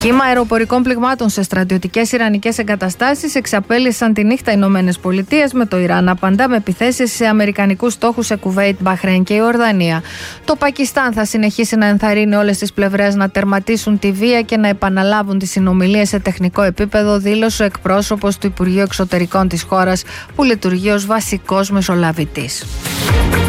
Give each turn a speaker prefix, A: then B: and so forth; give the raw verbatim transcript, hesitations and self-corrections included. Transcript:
A: Κύμα αεροπορικών πληγμάτων σε στρατιωτικές ιρανικές εγκαταστάσεις εξαπέλυσαν τη νύχτα οι Ηνωμένες Πολιτείες, με το Ιράν να απαντά με επιθέσεις σε αμερικανικούς στόχους σε Κουβέιτ, Μπαχρέιν και Ιορδανία. Το Πακιστάν θα συνεχίσει να ενθαρρύνει όλες τις πλευρές να τερματίσουν τη βία και να επαναλάβουν τις συνομιλίες σε τεχνικό επίπεδο, δήλωσε ο εκπρόσωπος του Υπουργείου Εξωτερικών της χώρας, που λειτουργεί ως βασικός μεσολαβητής.